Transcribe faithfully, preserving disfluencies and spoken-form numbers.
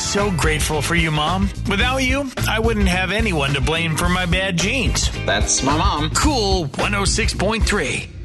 so grateful for you, Mom. Without you, I wouldn't have anyone to blame for my bad genes. That's my mom. Cool one oh six point three.